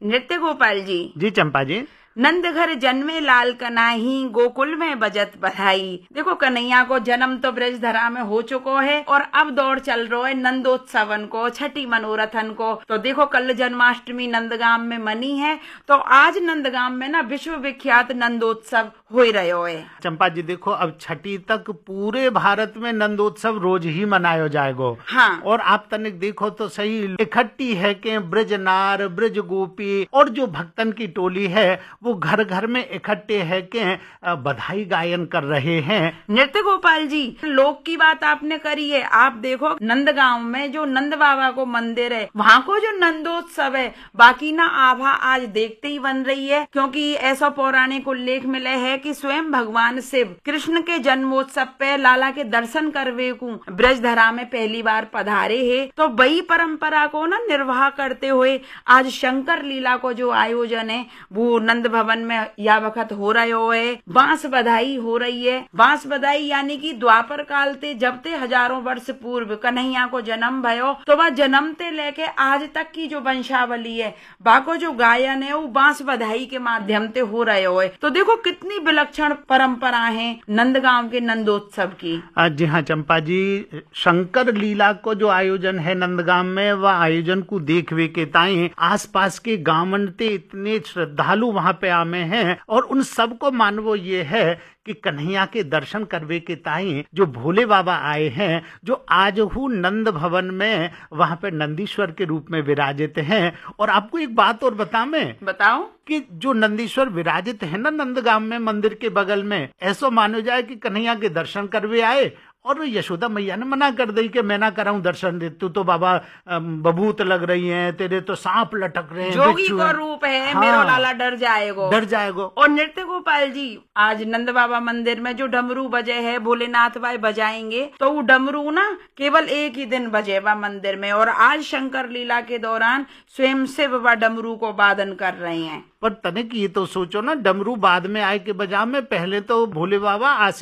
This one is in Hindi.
नृत्य गोपाल जी। जी चंपा जी। नंद घर जन्मे लाल कन्हाई, गोकुल में बजत बधाई। देखो कन्हैया को जन्म तो ब्रज धरा में हो चुको है और अब दौड़ चल रहा है नंदोत्सवन को, छठी मनोरथन को। तो देखो कल जन्माष्टमी नंदगाम में मनी है, तो आज नंदगाम में ना विश्व विख्यात नंदोत्सव हो रहो है। चंपा जी देखो अब छठी तक पूरे भारत में नंदोत्सव रोज ही मनायो जाएगो। हाँ। और आप तनिक देखो तो सही, इकट्ठी है के ब्रज नार, ब्रज गोपी और जो भक्तन की टोली है वो घर घर में इकट्ठे है के बधाई गायन कर रहे हैं। नृत्य गोपाल जी, लोक की बात आपने करी है। आप देखो नंदगांव में जो नंद बाबा को मंदिर है, वहाँ को जो नंदोत्सव है, बाकी ना आभा आज देखते ही बन रही है। क्योंकि ऐसा पौराणिक उल्लेख मिले है कि स्वयं भगवान शिव कृष्ण के जन्मोत्सव पे लाला के दर्शन करवे को ब्रज धरा में पहली बार पधारे है। तो वही परंपरा को ना निर्वाह करते हुए आज शंकर लीला को जो आयोजन है वो नंद भवन में या वक्त हो रहा है। बांस बधाई हो रही है। बांस बधाई यानी कि द्वापर काल ते जब ते हजारों वर्ष पूर्व कन्हैया को जन्म भयो, तो वह जन्म ते लेके आज तक की जो वंशावली है, बाको जो गायन है वो बांस बधाई के माध्यम से हो रहे हो। तो देखो कितनी विलक्षण परंपरा है नंदगांव के नंदोत्सव की। जी हाँ चंपा जी, शंकर लीला को जो आयोजन है नंदगांव में, वह आयोजन को देखवे के ताई आसपास के गांवन ते इतने श्रद्धालु वहां पे आमे हैं और उन सबको मानवो ये है कि कन्हैया के दर्शन करवे के ताई जो भोले बाबा आए हैं, जो आज हु नंद भवन में वहां पे नंदीश्वर के रूप में विराजित हैं। और आपको एक बात और बताओ कि जो नंदीश्वर विराजित है ना नंदगांव में मंदिर के बगल में, ऐसा मानो जाए कि कन्हैया के दर्शन करवे आए और यशोदा मैया ने मना कर दी कि मैं ना कराऊं दर्शन दे, तू तो बाबा बभूत लग रही है, तेरे तो सांप लटक रहे हैं, जोगी का रूप है। हाँ। मेरो लाला डर जाएगो। और नृत्य गोपाल जी, आज नंद बाबा मंदिर में जो डमरू बजे है भोलेनाथ भाई बजाएंगे, तो वो डमरू ना केवल एक ही दिन बजेगा मंदिर में। और आज शंकर लीला के दौरान स्वयं शिव व डमरू को वादन कर रहे हैं। पर तनिक ये तो सोचो ना, डमरू बाद में आए के बजा में, पहले तो भोले बाबा